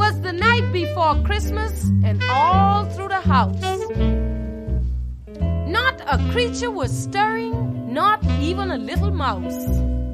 was the night before Christmas, and all through the house, not a creature was stirring, not even a little mouse.